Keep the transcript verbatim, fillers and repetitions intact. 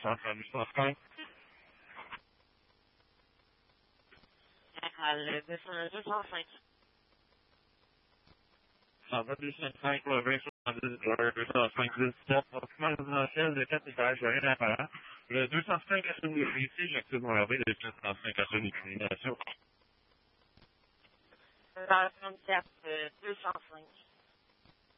centre à deux cent cinq. Le deux cent cinq. Ça va deux cent cinq, le vingt soixante-dix, le deux cent cinq, dix-sept, bâtiment résidentiel de quatre étages, rien d'apparent. Le deux cent cinq à Sonny-Curie, ici, j'active mon R B, le deux cent cinq à Sonny-Curie, nation. Dans le trente-quatre, deux cent cinq.